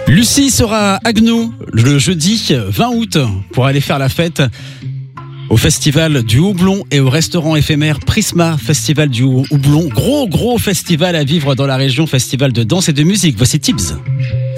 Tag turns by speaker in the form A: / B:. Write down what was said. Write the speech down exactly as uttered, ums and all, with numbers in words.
A: Lucie sera à Agneau le jeudi vingt août pour aller faire la fête au festival du Houblon et au restaurant éphémère Prisma, festival du Houblon. Gros, gros festival à vivre dans la région, festival de danse et de musique. Voici Tibbs.